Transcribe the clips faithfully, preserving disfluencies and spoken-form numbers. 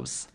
алабыз.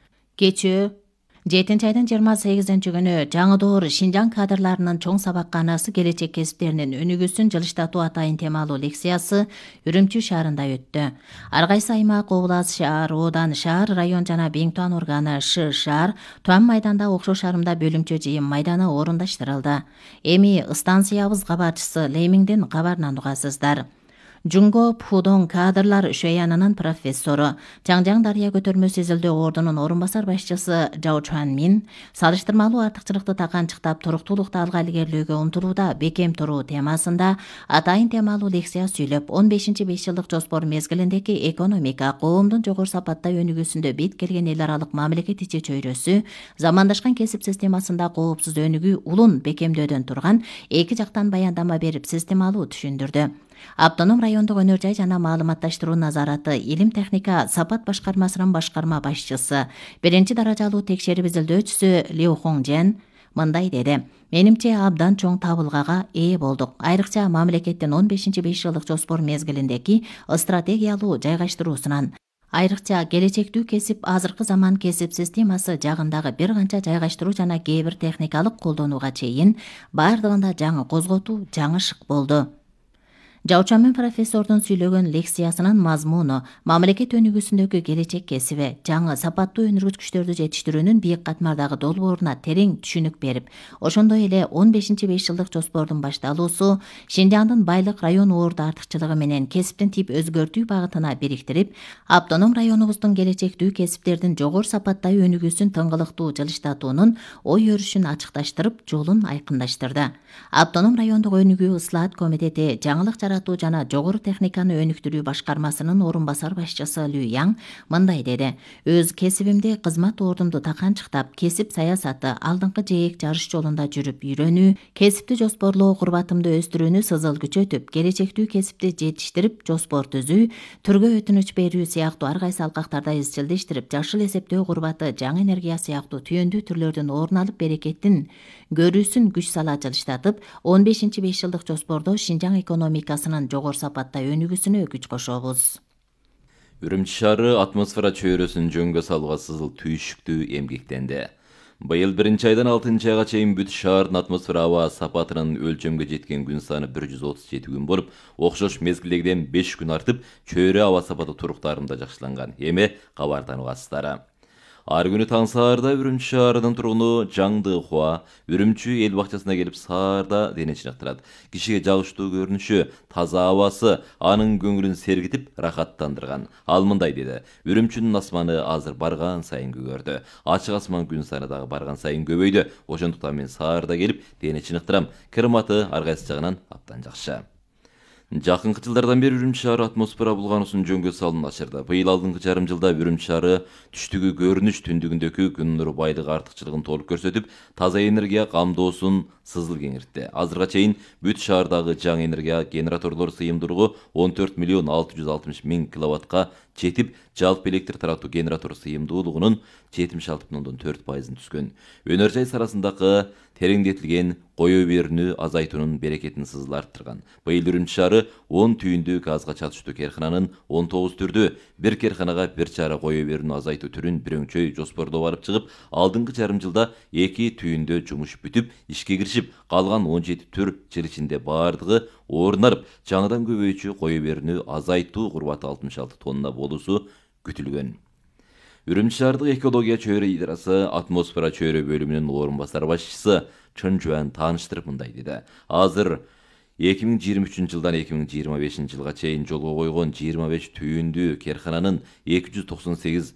Кечүү жетинчи айдын жыйырма сегизинчи күнү жаңы доор Шинжаң кадрларынын чоң сабакканасы келечек кесиптеринин өнүгүүсүн жылыштатуу атайын темалуу лекциясы Үрүмчү шаарында өттү. Ар кайсы аймак, област, шаар, оодан, шаар, район жана Биңтуан органы Ш шаар Туан майданда окшош шаарында бөлүмчө жыйын майданы орундаштырылды. Эми станциябыз кабарчысы Леймиңден кабарынан угасыздар. Жунго Пхудон кадрлар шөянынын профессору, Чаңжаң Дарыя көтөрмөсү изилдөө ордунун орун басар башчысы Жао Чуан Мин салыштырмалуу артыкчылыкты таканчыктап туруктуулукту алга илгерлөөгө умтулууда бекем туруу темасында атайын темалуу лекция сүйлөп, он бешинчи беш жылдык жоспор мезгилиндеги экономика, коомдун жогору сапатта өнүгүүсүндө бет келген эл аралык мамлекет ичи чөйрөсү, замандашкан кесип системасында коопсуз өнүгүү улун бекемдөөдөн турган эки жактан баяндама берип системалуу түшүндүрдү. Автоном райондук өнөр жай жана маалыматташтыруу назараты илим техника сапат башкармасынын башкарма башчысы, биринчи даражалуу текшерип изилдөөчүсү Лиу Хоңжен мындай деди: Менимче абдан чоң табылгага ээ болдук. Айрыкча мамлекеттин он бешинчи беш жылдык жоспор мезгилиндеги стратегиялуу жайгаштыруусунан. Айрыкча келечектүү кесип азыркы заман кесип системасы жагындагы бир канча жайгаштыруу жана кээ бир техникалык колдонууга чейин бардыгында жаңы козготуу, жаңы шык болду. Жаучамын профессордун сүйлөгөн лекциясынын мазмуну мамлекет өнүгүүсүндөгү келечек кесиби, жаңы сапаттуу өнүргүчтөрдү жетиштирүүнүн бийик катмардагы долбооруна терең түшүнүк берип, ошондой эле он бешинчи беш жылдык жоспордун башталуусу Шинжаңдын байлык район оорду артыкчылыгы менен кесиптин тип өзгөртүү багытына бириктирип, автоном районубуздун келечектүү кесиптердин жогору сапатта өнүгүүсүн тыңгылыктуу жылыштатуунун ой өрүшүн ачыкташтырып, жолун айкындаштырды. Автоном райондук өнүгүү ыслаат комитети жаңылык жана жогору техниканы өнүктүрүү башкармасынын орун басар башчысы Лю Яң мындай деди: Өз кесибимди, кызмат ордумду таканчыктап, кесип саясаты, алдыңкы жээк жарыш жолунда жүрүп үйрөнүү, кесипти жоспорлоо курбатымды өстүрүүнү сызыл күчөтүп, келечектүү кесипти жетиштирип, жоспор түзүү, түргө өтүнүч берүү сыяктуу ар кайсы алкактарда изчилдештирип, жашыл эсептөө курбаты, жаңы энергия сыяктуу түйөндүү түрлөрдүн орун алып берекеттин көрүүсүн күч сала жылыштатып, он бешинчи беш жылдык жоспордо Шинжаң экономикасынын жогору сапатта өнүгүүсүнө күч кошобуз. Үрүмчү шаары атмосфера чөйрөсүн жөнгө салууга сызыл түйшүктүү эмгектенди. Быйыл биринчи айдан алтынчы айга чейин бүт шаардын атмосфера аба сапатынын өлчөмгө жеткен күн саны бир жүз отуз жети күн болуп, окшош мезгилдегиден беш күн артып, чөйрө аба сапаты туруктарында жакшыланган. Эми кабардан угасыздар. Ар күнү таң саарда Үрүмчү шаарынын тургуну Жаңды Хуа Үрүмчү эл бакчасына келип саарда дене чыныктырат. Кишиге жагыштуу көрүнүшү, таза абасы анын көңүлүн сергитип, рахаттандырган. Ал мындай деди: Үрүмчүнүн асманы азыр барган сайын көгөрдү. Ачык асман күн саны дагы барган сайын көбөйдү. Ошондуктан мен саарда келип дене чыныктырам. Климаты ар кайсы жагынан абдан жакшы. Жакынкы жылдардан бери Үрүмчү шаары атмосфера булгануусун жөнгө салууну ачырды. Быйыл алдыңкы жарым жылда Үрүмчү шаары түштүгү көрүнүш, түндүгүндөгү күн нуру байлыгы артыкчылыгын толук көрсөтүп, таза энергия камдоосун сызыл кеңиртти. Азырга чейин бүт шаардагы жаңы энергия генераторлор сыйымдуулугу он төрт миллион алты жүз алтымыш миң киловаттка жетип, жалпы электр таратуу генератор сыйымдуулугунун жетимиш алты бүтүн ондон төрт пайызын түзгөн. Өнөр жай сарасындагы тереңдетилген кое берүүнү азайтуунун берекетин сызыл арттырган. Быйыл Үрүмчү шаары он түйүндүү газга чатыштуу керкананын он тогуз түрдүү, бир керканага бир чара кое берүүнү азайтуу түрүн бирөңчөй жоспордоп алып чыгып, алдыңкы жарым жылда эки түйүндө жумуш бүтүп, ишке киришип, калган он жети түр жыл ичинде бардыгы орунарып, жаңыдан көбөйчү кое берүүнү азайтуу курбаты алтымыш алты тонна болуусу күтүлгөн. Үрүмчү шаардык экология чөйрө идарасы атмосфера чөйрө бөлүмүнүн орун басар башчысы Чын Жуан тааныштырып мындай деди: Азыр эки миң жыйырма үчүнчү жылдан эки миң жыйырма бешинчи жылга чейин жолго койгон жыйырма беш түйүндүү керкананын эки жүз токсон сегиз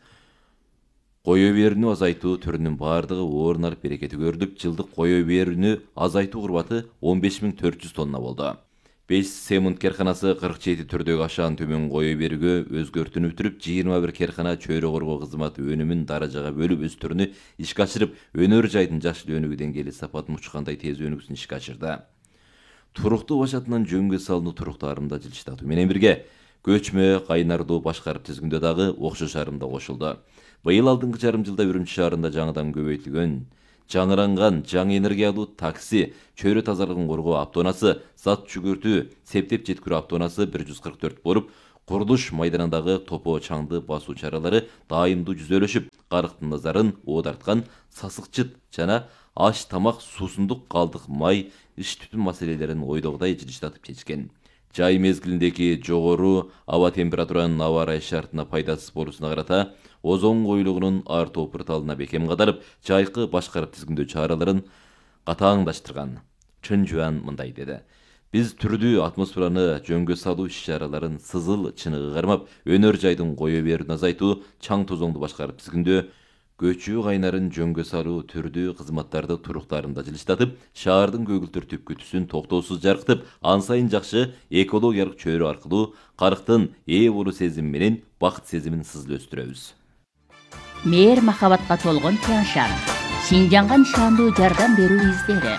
кое берүүнү азайтуу түрүнүн бардыгы орун алып берекети көрдүк. Жылдык кое берүүнү азайтуу курбаты он беш миң төрт жүз тонна болду. беш Семунд керканасы кырк жети түрдөгү ашаан төмөн кое берүүгө өзгөртүүнү бүтүрүп, жыйырма бир керкана чөйрө коргоо кызматы өнүмүн даражага бөлүп өз түрүнү ишке ашырып, өнөр жайдын жашыл өнүгүү деңгээли сапатын учкандай тез өнүгүүсүн ишке ашырды. Туруктуу башатынан жөнгө салынуу туруктарында жылыштатуу менен бирге көчмө, кайнардуу башкарып тизгиндөө дагы окшош арымда кошулду. Быйыл алдыңкы жарым жылда Үрүмчү шаарында жаңыдан көбөйтүлгөн жаңыранган жаңы энергиялуу такси, чөйрө тазалыгын коргоо автоунасы, зат жүгүртүү, септеп жеткирүү автоунасы бир жүз кырк төрт болуп, курулуш майданындагы топо чаңды басуу чаралары дайымдуу жүзөлөшүп, карыктын назарын оодарткан сасыкчыт жана аш тамак, суусундук калдык май, иш түтүн маселелерин ойдогудай жылыштатып чечкен. Жай мезгилиндеги жогору аба температуранын аба ырайы шартына пайдасыз болуусуна карата озон коюлугунун артуу пырталына бекем кадарып, жайкы башкарып тизгиндөө чараларын катааңдаштырган. Чын Жуан мындай деди: Биз түрдүү атмосфераны жөнгө салуу иш-чараларын сызыл чыныгы кармап, өнөр жайдын кое берүүнү азайтуу, чаң тозоңду башкарып тизгиндөө, көчүү кайнарын жөнгө салуу түрдүү кызматтарды туруктарында жылыштатып, шаардын көгүлтөр түпкүтүсүн токтоосуз жаркытып, ан сайын жакшы экологиялык чөйрө аркылуу карыктын ээ болуу сезими менен бакыт сезимин сызыл өстүрөбүз. Мээр махабатка толгон Тяньшан. Шинжанга нишандуу жардам берүү издери.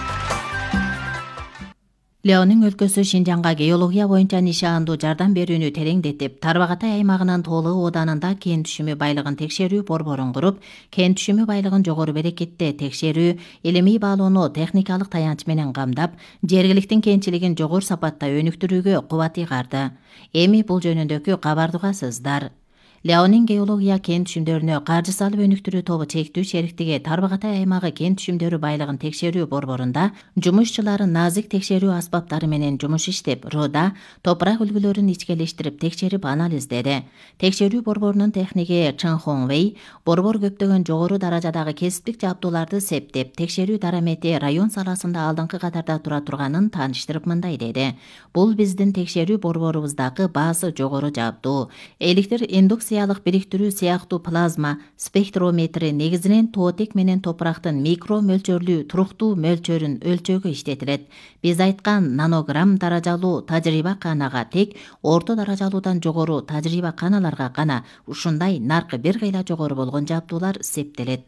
Леонин өлкөсү Шинжанга геология боюнча нишандуу жардам берүүнү тереңдетип, Тарбағатай аймагынын Тоолы ооданында кен түшүмү байлыгын текшерүү борборун куруп, кен түшүмү байлыгын жогору берекетте текшерүү, илимий баалоону техникалык таянч менен камдап, жергиликтин кенчилигин жогору сапатта өнүктүрүүгө кубат ыйгарды. Эми бул жөнүндөгү кабарды угасыздар. Леонин геология кен түшүмдөрүнө каржы салып өнүктүрүү тобу чектүү шериктиги Тарбағатай аймагы кен түшүмдөрү байлыгын текшерүү борборунда жумушчулары назик текшерүү аспаптары менен жумуш иштеп, руда топурак үлгүлөрүн ичкелештирип текшерип анализдеди. Текшерүү борборунун техниги Чын Хоңвей борбор көптөгөн жогору даражадагы кесиптик жабдууларды септеп, текшерүү дарамети район саласында алдыңкы катарда тура турганын тааныштырып мындай деди: Бул биздин текшерүү борборубуздагы баасы жогору жабдуу. Электр индукс бириктирүү сыяктуу плазма спектрометри негизинен тоотек менен топурактын микро мөлчөрлүү туруктуу мөлчөрүн өлчөөгө иштетилет. Биз айткан нанограмм даражалуу тажрыйба канага тек орто даражалуудан жогору тажрыйба каналарга гана ушундай наркы бир кыйла жогору болгон жабдуулар септелет.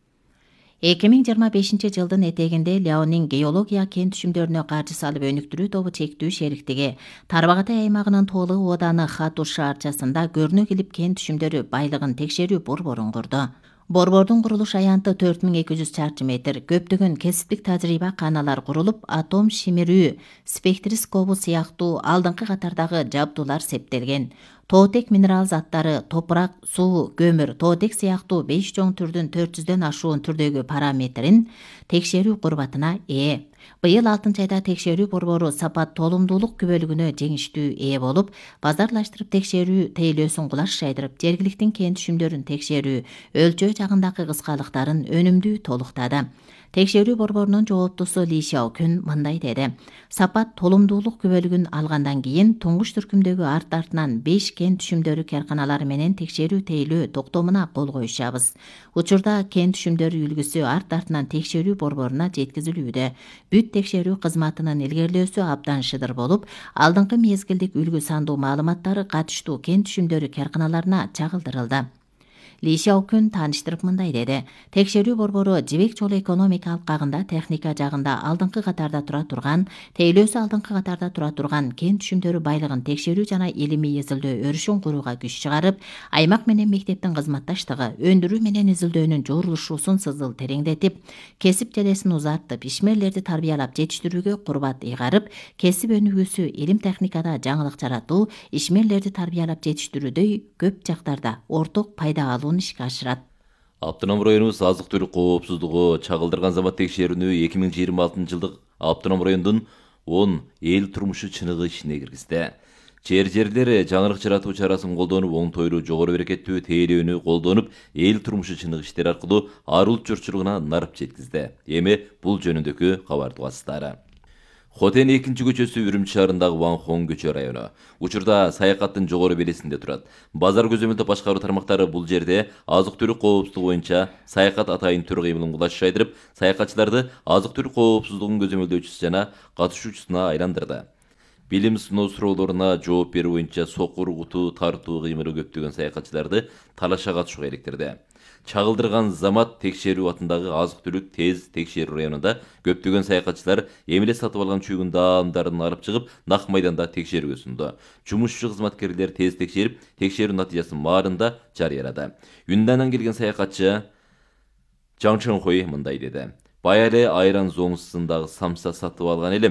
эки миң жыйырма бешинчи жылдын этегинде Леонин геология кен түшүмдөрүнө каржы салып өнүктүрүү тобу чектүү шериктиги Тарбағатай аймагынын Тоолы ооданы Хатуш шаарчасында көрүнө келип кен түшүмдөрү байлыгын текшерүү борборун курду. Борбордун курулуш аянты төрт миң эки жүз чарчы метр, көптөгөн кесиптик тажрыйба каналар курулуп, атом шимирүү спектрискобу сыяктуу алдыңкы катардагы жабдуулар септелген. Тоотек минерал заттары, топурак, суу, көмүр, тоотек сыяктуу беш чоң түрдүн төрт жүздөн ашуун түрдөгү параметрин текшерүү курбатына ээ. Быйыл алтынчы айда текшерүү борбору сапат толумдуулук күбөлүгүнө жеңиштүү ээ болуп, базарлаштырып текшерүү тейлөөсүн кулаш жайдырып, жергиликтин кен түшүмдөрүн текшерүү, өлчөө жагындагы кыскалыктарын өнүмдүү толуктады. Текшерүү борборунун жооптусу Ли Шаокун мындай деди: Сапат толумдуулук күбөлүгүн алгандан кийин туңгуч түркүмдөгү арт артынан беш кен түшүмдөрү карканалары менен текшерүү тейлөө токтомуна кол коюшабыз. Учурда кен түшүмдөрү үлгүсү арт артынан текшерүү борборуна жеткизилүүдө. Бүт текшерүү кызматынын илгерилөөсү абдан шыдыр болуп, алдыңкы мезгилдик үлгү сандуу маалыматтары катыштуу кен түшүмдөрү карканаларына чагылдырылды. Ли Шаокун тааныштырып мындай деди: Текшерүү борбору жибек жолу экономика алкагында техника жагында алдыңкы катарда тура турган, тейлөөсү алдыңкы катарда тура турган кен түшүмдөрү байлыгын текшерүү жана илимий изилдөө өрүшүн курууга күч чыгарып, аймак менен мектептин кызматташтыгы, өндүрүү менен изилдөөнүн жорулушуусун сызыл тереңдетип, кесип желесин узартып, ишмерлерди тарбиялап жетиштирүүгө курбат ыйгарып, кесип өнүгүүсү, илим техникада жаңылык жаратуу, ишмерлерди тарбиялап жетиштирүүдөй көп жактарда орток пайда алуу ишке ашырат. Автоном районубуз азык түлүк коопсуздугу чагылдырган замат текшерүүнү эки миң жыйырма алтынчы жылдык автоном райондун он эл турмушу чыныгы ишине киргизди. Жер жерлер жаңылык жаратуу чарасын колдонуп, оңтойлуу жогору берекеттүү тейлөөнү колдонуп, эл турмушу чыныгы иштери аркылуу ар улут журтчулугуна нарып жеткизди. Эми бул жөнүндөгү кабарды угасыздары. Хотен экинчи көчөсү Үрүмчү шаарындагы Ванхон көчө району. Учурда саякаттын жогору белесинде турат. Базар көзөмөлдөө башкаруу тармактары бул жерде азык түлүк коопсуздугу боюнча саякат атайын түр кыймылын кулаш жайдырып, саякатчыларды азык түлүк коопсуздугун көзөмөлдөөчүсү жана катышуучусуна айландырды. Билим сыноо суроолоруна жооп берүү боюнча сокур, куту, тартуу кыймылы көптөгөн саякатчыларды талашка катышууга иликтирди. Чагылдырган замат текшерүү атындагы азык түлүк тез текшерүү районунда көптөгөн саякатчылар эмеле сатып алган чүйгүн даамдарын алып чыгып, нак майданда текшерүүгө сунду. Жумушчу кызматкерлер тез текшерип, текшерүү натыйжасын маарында жарыялады. Юндандан келген саякатчы Жаң Чоңхой мындай деди: Бая эле айран зоңусундагы самса сатып алган элем.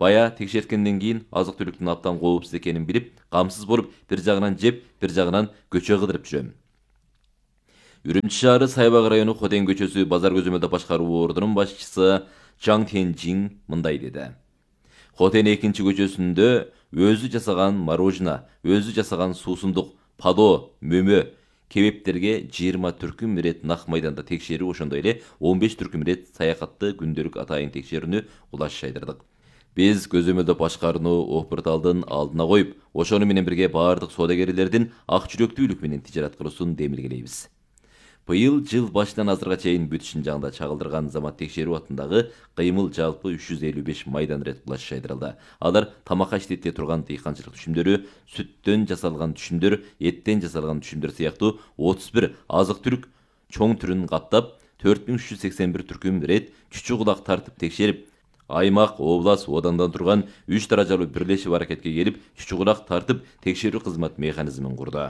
Бая текшерткенден кийин азык-түлүктүн абдан коопсуз экенин билип, камсыз болуп, бир жагынан жеп, бир жагынан көчө кыдырып жүрөм. Үрүмчү шаары Сайбак району Хотен көчөсү базар көзөмөлдө башкаруу ордунун башчысы Чаң Тенжин мындай деди. Хотен экинчи көчөсүндө өзү жасаган морожено, өзү жасаган суусундук, падо, мөмө, кебептерге жыйырма түркүм ирет нак майданда текшерүү, ошондой эле он беш түркүм ирет саякатты күндөлүк атайын текшерүүнү улаш жайдырдык. Биз көзөмөлдө башкарууну Опурталдын алдына коюп, ошону менен бирге баардык соодагерлердин ак жүрөктүүлүк менен тижарат кылуусун демилгелейбиз. Быйыл жыл башынан азырга чейин бүт Шинжаңда чагылдырган замат текшерүү атындагы кыймыл жалпы үч жүз элүү беш майдан ирет булаш жайдырылды. Алар тамакка иштете турган дыйканчылык түшүмдөрү, сүттөн жасалган түшүмдөр, эттен жасалган түшүмдөр сыяктуу отуз бир азык-түлүк чоң түрүн каттап, төрт миң үч жүз сексен бир түркүм ирет чүчү кулак тартып текшерип, аймак, облас, одандан турган үч даражалуу бирлешип аракетке келип, чүчү кулак тартып текшерүү кызмат механизмин курду.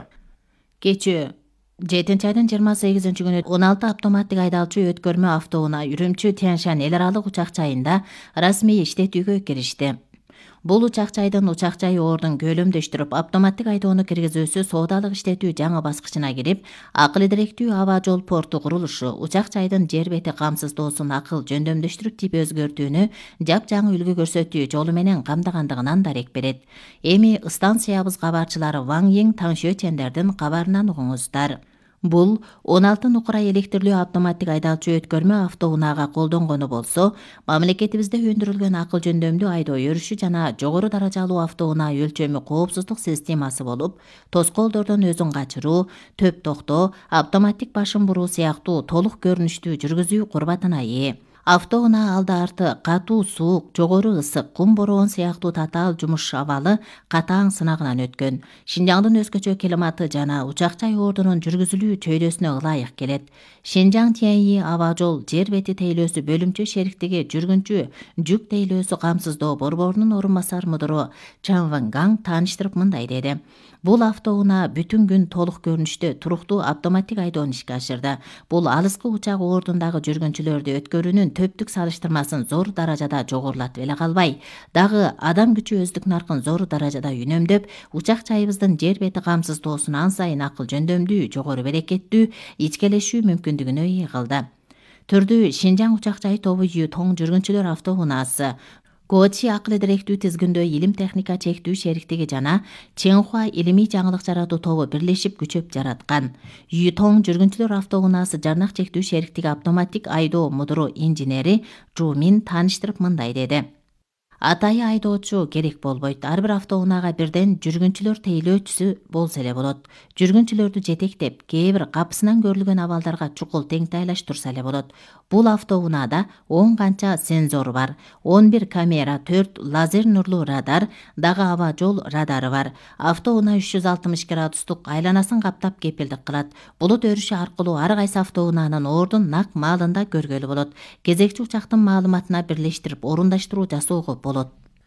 Кечээ жетинчи айдын жыйырма сегизинчи күнү он алты автоматтык айдалчу өткөрмө автоунаа Үрүмчү Тянь-Шань эл аралык учак жайында расмий иштетүүгө киришти. Бул учак жайдын учак жайы ордун көлөмдөштүрүп, автоматтык айдоону киргизүүсү соодалык иштетүү жаңы баскычына кирип, акыл идиректүү аба жол порту курулушу, учак жайдын жер бети камсыздоосун акыл жөндөмдөштүрүп тип өзгөртүүнү жапжаңы үлгү көрсөтүү жолу менен камдагандыгынан дарек берет. Эми станциябыз кабарчылары Ваң Ең Таңшө Чендердин кабарынан угуңуздар. Бул он алты нукура электрлүү автоматтык айдалчу өткөрмө автоунаага колдонгону болсо, мамлекетибизде өндүрүлгөн акыл жөндөмдүү айдоо өрүшү жана жогору даражалуу автоунаа өлчөмү коопсуздук системасы болуп, тоскоолдордон өзүн качыруу, төп токтоо, автоматтык башын буруу сыяктуу толук көрүнүштүү жүргүзүү курбатына ээ. Автоунаа алды-арты катуу суук, жогору ысык, кум бороон сыяктуу татаал жумуш абалы катаң сынагынан өткөн. Шинжаңдын өзгөчө климаты жана учак жай ордунун жүргүзүлүү чөйрөсүнө ылайык келет. Шинжаң Тянь-Шань аба жол жер бети тейлөөсү бөлүмчө шериктиги жүргүнчү жүк тейлөөсү камсыздоо борборунун орун басар мудуру Чан Вангаң тааныштырып мындай деди. Бул автоунаа бүтүн күн толук көрүнүштө туруктуу автоматтык айдоону ишке ашырды. Бул алыскы учак ордундагы жүргүнчүлөрдү өткөрүүнүн төптүк салыштырмасын зор даражада жогорулатып эле калбай, дагы адам күчү өздүк наркын зор даражада үнөмдөп, учак жайыбыздын жер бети камсыздоосун ан сайын акыл жөндөмдүү, жогору берекеттүү ичкелешүү мүмкүндүгүнө ээ кылды. Түрдүү Шинжаң учак жай тобу Ютоң жүргүнчүлөр автоунаасы, Гочи акыл идиректүү тизгиндөө илим техника чектүү шериктиги жана Ченхуа илимий жаңылык жаратуу тобу бирлешип күчөп жараткан. Ютоң жүргүнчүлөр автоунаасы жарнак чектүү шериктиги автоматтык айдоо мудуру инженери Жумин тааныштырып мындай деди. Атайы айдоочу керек болбойт. Ар бир автоунаага бирден жүргүнчүлөр тейлөөчүсү болсо эле болот. Жүргүнчүлөрдү жетектеп, кээ бир капысынан көрүлгөн абалдарга чукул теңтайлаштырса эле болот. Бул автоунаада он канча сензор бар, он бир камера, төрт лазер нурлуу радар, дагы аба жол радары бар. Автоунаа үч жүз алтымыш градустук айланасын каптап кепилдик кылат. Булут өрүшү аркылуу ар кайсы автоунаанын ордун нак маалында көргөлү болот. Кезекчи учактын маалыматына бирлештирип орундаштыруу жасоого болот.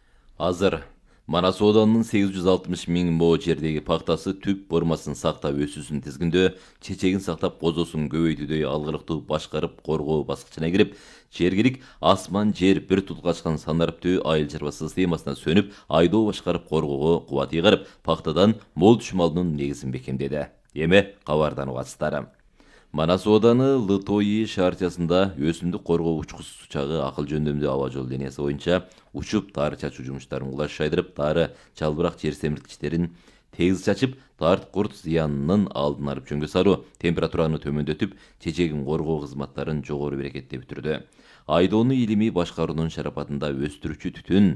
Азыр Манас оданынын сегиз жүз алтымыш миң мо жердеги пактасы түп формасын сактап өсүүсүн тизгиндөө, чечегин сактап козосун көбөйтүүдөй алгылыктуу башкарып коргоо баскычына кирип, жергилик асман жер бир тутгачкан санариптүү айыл чарба системасына сөнүп, айдоо башкарып коргоого кубат ыйгарып, пактадан мол түшүм алуунун негизин бекемдеди. Эми кабардан угасыздар. Манас ооданы Лытои шаарчасында өсүмдүк коргоо учкус учагы акыл жөндөмдүү аба жол линиясы боюнча учуп тары чачуу жумуштарын улаш жайдырып, тары чалбырак жер семирткичтерин тегиз чачып, тарт курт зыянынын алдын алып жөнгө салуу, температураны төмөндөтүп, чечегин коргоо кызматтарын жогору берекеттеп бүтүрдү. Айдоону илимий башкаруунун шарапатында өстүрүүчү түтүн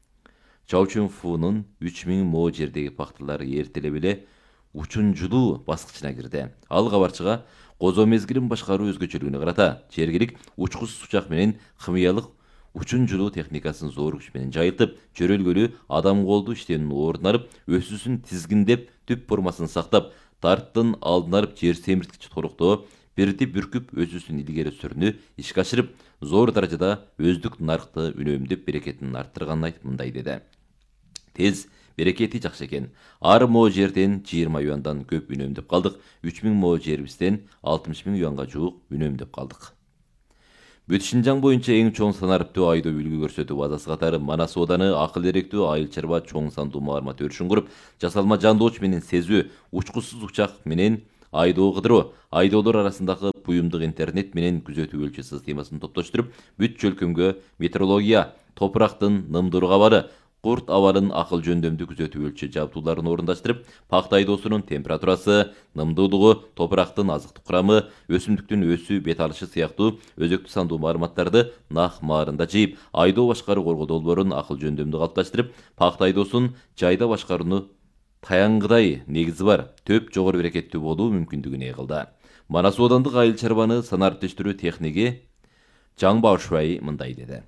Чаучунфунун үч миң мо жердеги пакталары эртелеп эле учунжулуу баскычына кирди. Ал кабарчыга козо мезгилин башкаруу өзгөчөлүгүнө карата жергилик учкус сучак менен химиялык учунжулуу техникасын зор күч менен жайылтып, чөрөлгөлүү адам колду иштөөнүн ордун алып, өсүүсүн тизгиндеп, түп формасын сактап, тарттын алдын алып жер семирткичи толуктоо, бирдип бүркүп өсүүсүн илгери сүрүүнү ишке ашырып, зор даражада өздүк наркты үнөмдөп берекетин арттырганын айтып мындай деди. Тез берекети жакшы экен. Ар мо жерден жыйырма юандан көп үнөмдөп калдык. үч миң мо жерибизден алтымыш миң юанга жуук үнөмдөп калдык. Бүт Шинжаң боюнча эң чоң санариптүү айдоо үлгү көрсөтүү базасы катары Манас ооданы акыл эректүү айыл чарба чоң сандуу маарума өрүшүн куруп, жасалма жандооч менен сезүү, учкусуз учак менен айдоо кыдыруу, айдоолор арасындагы буюмдук интернет менен күзөтүү өлчө системасын топтоштуруп, бүт чөлкөмгө метеорология, топурактын нымдыруу кабары, курт абалын акыл жөндөмдүү күзөтүү өлчө жабдууларын орундаштырып, пахта айдоосунун температурасы, нымдуулугу, топурактын азыктык курамы, өсүмдүктүн өсүү, бет алышы сыяктуу өзөктүү сандуу маалыматтарды нак маарында жыйып, айдоо башкаруу коргоо долбоорун акыл жөндөмдүү калыпташтырып, пахта айдоосун жайда башкарууну таянгыдай негизи бар, төп жогору берекеттүү болуу мүмкүндүгүн ээ кылды. Манас оодандык айыл чарбаны санариптештирүү техниги Жаң Баушбай мындай деди.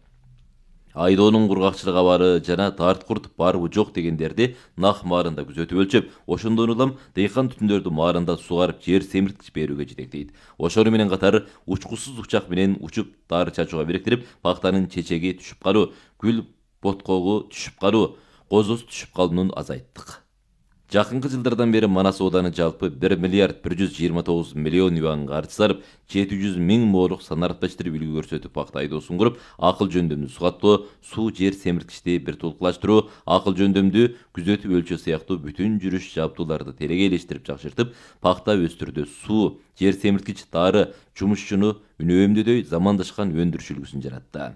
Айдоонун кургакчылык абары жана тарткурт барбы жок дегендерди нак маарында күзөтүп өлчөп, ошондон улам дыйкан түтүндөрдү маарында сугарып жер семирткич берүүгө жетектейт. Ошону менен катар учкусуз учак менен учуп дары чачууга бириктирип, пахтанын чечеги түшүп калуу, гүл боткогу түшүп калуу, козосу түшүп калуунун азайттык. Жакынкы жылдардан бери Манас ооданы жалпы бир миллиард бир жүз жыйырма тогуз миллион юан каржы сарып, жети жүз миң моолук санариптештирип үлгү көрсөтүп пахта айдоосун куруп, акыл жөндөмдүү сугаттоо, суу жер семирткичти бир тулкулаштыруу, акыл жөндөмдүү күзөтүп өлчөө сыяктуу бүтүн жүрүш жабдууларды телегейлештирип жакшыртып, пахта өстүрүүдө суу, жер семирткич, дары, жумушчуну үнөөмдөдөй замандашкан өндүрүш үлгүсүн жаратты.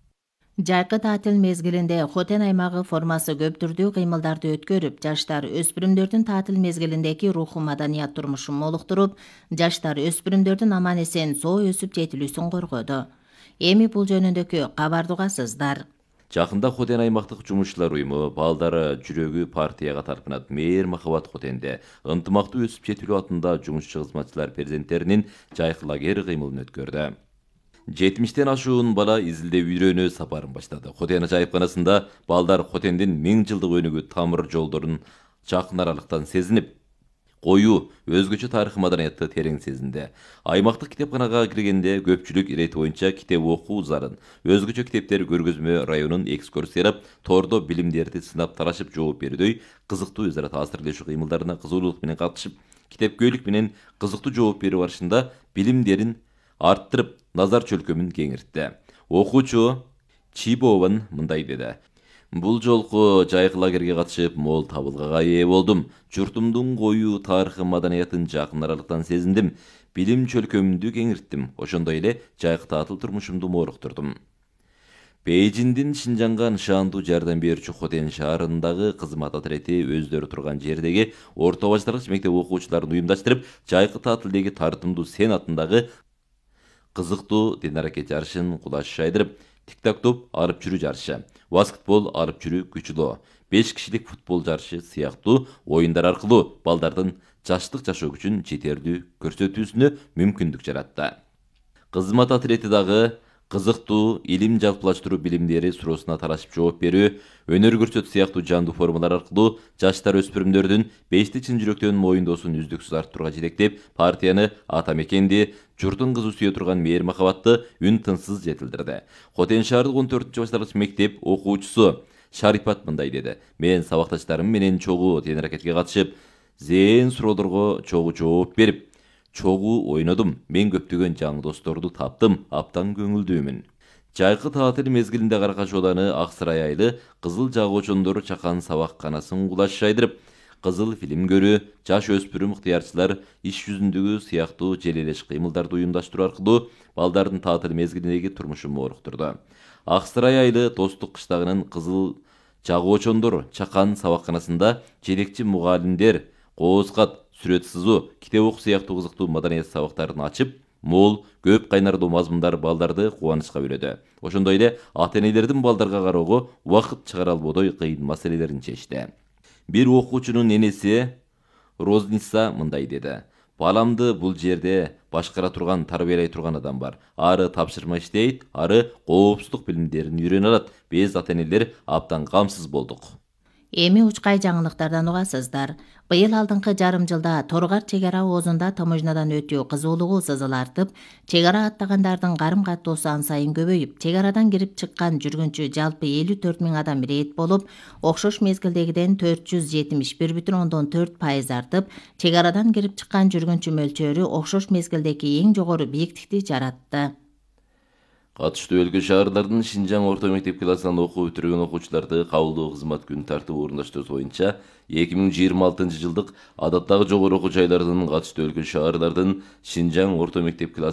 Жайкы таатил мезгилинде Хотен аймагы формасы көп түрдүү кыймылдарды өткөрүп, жаштар өспүрүмдөрдүн таатил мезгилиндеги руху маданият турмушун молуктуруп, жаштар өспүрүмдөрдүн аман эсен соо өсүп жетилүүсүн коргоду. Эми бул жөнүндөгү кабарды угасыздар. Жакында Хотен аймактык жумушчулар уюму Балдары жүрөгү партияга тарпынат Мээр Махабат Хотенде ынтымактуу өсүп жетилүү атында жумушчу кызматчылар перзенттеринин жайкы лагери кыймылын өткөрдү. жетимиштен ашуун бала изилдөө үйрөнүү сапарын баштады. Хотен жайыпканасында балдар Хотендин миң жылдык өнүгүү тамыр жолдорун жакын аралыктан сезинип, коюу, өзгөчө тарыхый маданиятты терең сезинди. Аймактык китепканага киргенде көпчүлүк ирети боюнча китеп окуу зарын, өзгөчө китептер көргөзмө районун экскурсиялап, тордо билимдерди сынап тарашып жооп берүүдөй кызыктуу өз ара таасирлешүү кыймылдарына кызуулук менен катышып, китепкөйлүк менен кызыктуу жооп берүү барышында билимдерин арттырып, назар чөлкөмүн кеңиртти. Окуучу Чибован мындай деди. Бул жолку жайкы лагерге катышып, мол табылгага ээ болдум. Журтумдун коюу тарыхы маданиятын жакын аралыктан сезиндим. Билим чөлкөмүмдү кеңирттим. Ошондой эле жайкы таатыл турмушумду мооруктурдум. Бейжиңдин Шинжаңга нышандуу жардам берүүчү Хотен шаарындагы кызмат отрети өздөрү турган жердеги орто баштаргыч мектеп окуучуларын уюмдаштырып, жайкы таатилдеги тартымдуу сен атындагы кызыктуу ден аракет жарышын кулаш шайдырып, тик-так-топ арып жүрүү жарышы, баскетбол арып жүрүү күчүлөө, беш кишилик футбол жарышы сыяктуу оюндар аркылуу балдардын жаштык жашоо күчүн жетердүү көрсөтүүсүнө мүмкүндүк жаратты. Кызмат отрети дагы кызыктуу илим жалпылаштыруу билимдери суроосуна тарашып жооп берүү, өнөр көрсөтүү сыяктуу жандуу формалар аркылуу жаштар өспүрүмдөрдүн бешти чын жүрөктөн моюндоосун үздүксүз арттырууга жетектеп, партияны, ата мекенди, журтун кызы сүйө турган Мээр Махабатты үн тынсыз жетилдирди. Хотен шаардык он төртүнчү баштаргыч мектеп окуучусу Шарипат мындай деди. Мен сабакташтарым менен чогуу тен аракетке катышып, зээн суроолорго чогуу жооп берип, чогуу ойнодум. Мен көптөгөн жаңы досторду таптым, аптан көңүлдүүмүн. Жайкы таатил мезгилинде Каракаш ооданы Аксырай айылы кызыл жагоочондор чакан сабакканасын кулаш шайдырып, кызыл фильм көрүү, жаш өспүрүм ыктыярчылар иш жүзүндөгү сыяктуу желелеш кыймылдарды уюмдаштыруу аркылуу балдардын таатил мезгилиндеги турмушун мооруктурду. Аксырай айылы Достук кыштагынын кызыл жагоочондор чакан сабакканасында жетекчи мугалимдер кооз-кат, сүрөт сызуу, китеп окуу сыяктуу кызыктуу маданият сабактарын ачып, мол, көп кайнардуу мазмундар балдарды кубанычка бөлөдү. Ошондой эле ата-энелердин балдарга кароого убакыт чыгара албодой кыйын маселелерин чечти. Бир окуучунун энеси Розница мындай деди. Баламды бул жерде башкара турган, тарбиялай турган адам бар. Ары тапшырма иштейт, ары коопсуздук билимдерин үйрөнө алат. Биз ата-энелер абдан камсыз болдук. Эми учкай жаңылыктардан угасыздар. Быйыл алдыңкы жарым жылда Торгар чек ара оозунда таможнядан өтүү кызуулугу сызыл артып, чек ара аттагандардын карым каттоосу ан сайын көбөйүп, чек арадан кирип чыккан жүргүнчү жалпы элүү төрт миң адам рейд болуп, окшош мезгилдегиден төрт жүз жетимиш бир бүтүн ондон төрт пайыз артып, чек арадан кирип чыккан жүргүнчү мөлчөрү окшош мезгилдеги эң жогору бийиктикти жаратты. Катыштуу өлкө шаарлардын Шинжаң орто мектеп классынан окуу бүтүргөн окуучуларды кабылдоо кызмат күн тартып орундаштыруу боюнча эки миң жыйырма алтынчы жылдык адаттагы жогору окуу жайлардын катыштуу өлкө шаарлардын Шинжаң орто мектеп класс